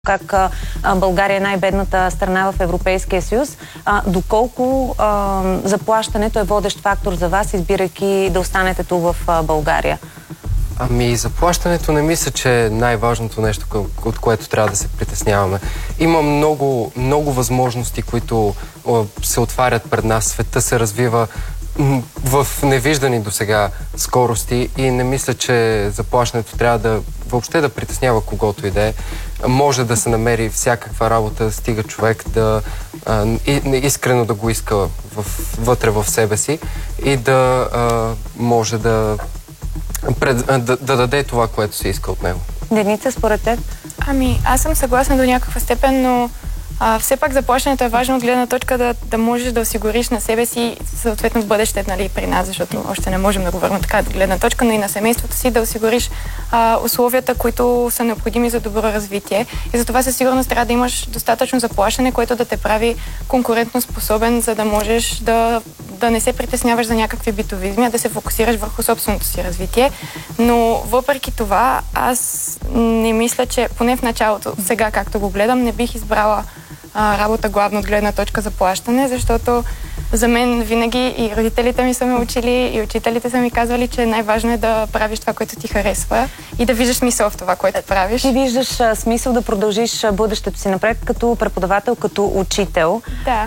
как България е най-бедната страна в Европейския съюз. Доколко заплащането е водещ фактор за вас, избирайки да останете тук в България? Ами, заплащането не мисля, че е най-важното нещо, от което трябва да се притесняваме. Има много възможности, които се отварят пред нас. Света се развива в невиждани досега скорости и не мисля, че заплащането трябва въобще да притеснява когото и да е. Може да се намери всякаква работа, стига човек искрено да го иска вътре в себе си и да може да даде това, което се иска от него. Деница, според теб? Ами, аз съм съгласна до някаква степен, но все пак заплащането е важно от гледна точка да можеш да осигуриш на себе си, съответно в бъдеще, нали, при нас, защото още не можем да говорим така от гледна точка, но и на семейството си да осигуриш условията, които са необходими за добро развитие. И за това със сигурност трябва да имаш достатъчно заплащане, което да те прави конкурентно способен, за да можеш да не се притесняваш за някакви битовизми, а да се фокусираш върху собственото си развитие. Но въпреки това, аз не мисля, че поне в началото, сега както го гледам, не бих избрала работа главно от гледна точка за плащане, защото за мен винаги и родителите ми са ме учили, и учителите са ми казвали, че най-важно е да правиш това, което ти харесва и да виждаш смисъл в това, което правиш. Ти виждаш смисъл да продължиш бъдещето си напред като преподавател, като учител. Да.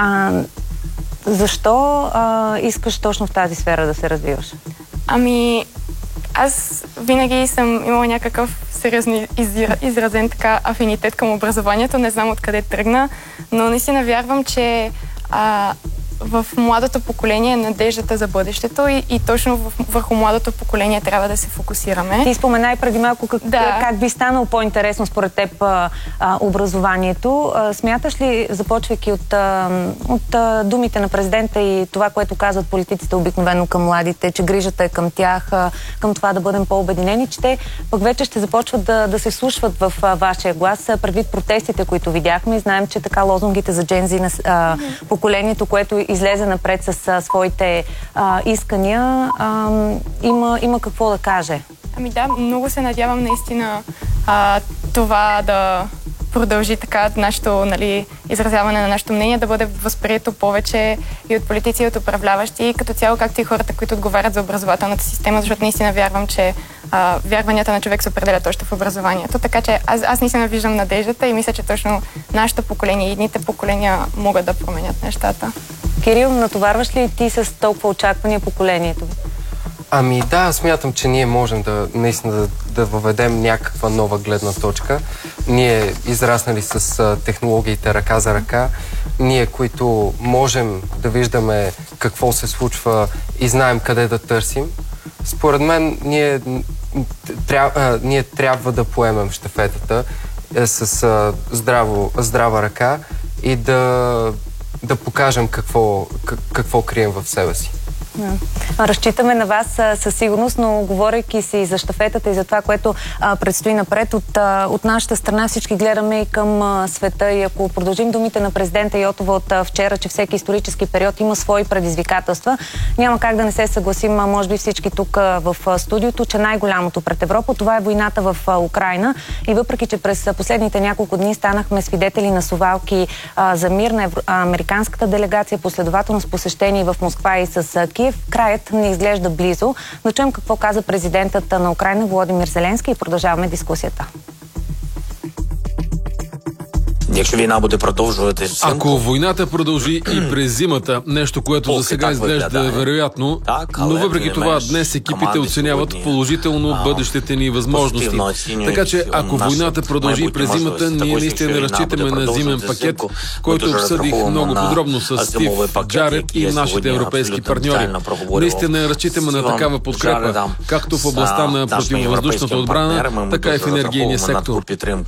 Защо искаш точно в тази сфера да се развиваш? Ами, аз винаги съм имала някакъв сериозно изразен така афинитет към образованието. Не знам откъде тръгна, но наистина вярвам, че в младото поколение е надеждата за бъдещето и точно върху младото поколение трябва да се фокусираме. Ти споменай преди малко как би станало по-интересно според теб образованието. Смяташ ли, започвайки от думите на президента и това, което казват политиците обикновено към младите, че грижата е към тях, към това да бъдем по-обединени, че те пък вече ще започват да се слушват в вашия глас, предвид протестите, които видяхме, и знаем, че така лозунгите за Gen Z на поколението, което излезе напред с своите искания, има какво да каже. Ами да, много се надявам наистина това да продължи така нашето, нали, изразяване на нашето мнение, да бъде възприето повече и от политици, и от управляващи, и като цяло, както и хората, които отговарят за образователната система, защото наистина вярвам, че вярванията на човек се определят още в образованието. Така че аз наистина виждам надеждата и мисля, че точно нашето поколение и едните поколения могат да променят нещата. Кирил, натоварваш ли ти с толкова очаквания поколението? Ами да, смятам, че ние можем наистина да въведем някаква нова гледна точка. Ние израснали с технологиите ръка за ръка, ние, които можем да виждаме какво се случва и знаем къде да търсим. Според мен, ние трябва да поемем щафетата с здрава ръка и да покажем какво крием в себе си. Разчитаме на вас със сигурност, но говорейки си за щафетата и за това, което предстои напред, от нашата страна всички гледаме и към света, и ако продължим думите на президента Йотова от вчера, че всеки исторически период има свои предизвикателства, няма как да не се съгласим, може би всички тук в студиото, че най-голямото пред Европа, това е войната в Украйна, и въпреки, че през последните няколко дни станахме свидетели на совалки за мир на американската делегация, последователно с посещение в Москва и с Киев, краят не изглежда близо. Да чуем какво каза президентът на Украйна Володимир Зеленски и продължаваме дискусията. Ако войната продължи и през зимата, нещо, което за сега изглежда вероятно, но въпреки това днес екипите оценяват положително бъдещите ни възможности. Така че ако войната продължи и през зимата, ние наистина разчитаме на зимен пакет, който обсъдих много подробно с Стив Джаред и нашите европейски партньори. Наистина разчитаме на такава подкрепа, както в областта на противовъздушната отбрана, така и в енергийния сектор.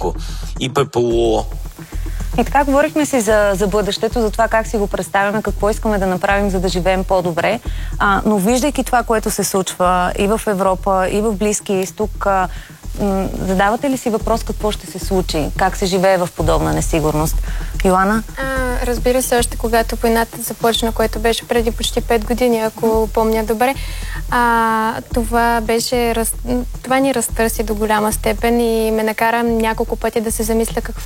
И така говорихме си за бъдещето, за това как си го представяме, какво искаме да направим, за да живеем по-добре. Но виждайки това, което се случва и в Европа, и в Близкия изток, задавате ли си въпрос какво ще се случи? Как се живее в подобна несигурност? Йоана? Разбира се, още когато войната започна, което беше преди почти 5 години, ако помня добре, това ни разтърси до голяма степен и ме накара няколко пъти да се замисля